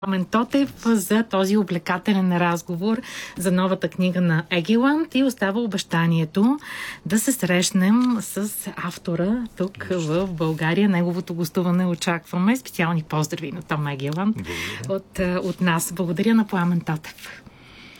Пламен Тотев за този увлекателен разговор за новата книга на Егеланд и остава обещанието да се срещнем с автора тук в България. Неговото гостуване очакваме. Специални поздрави на Том Егеланд от нас. Благодаря на Пламен Тотев.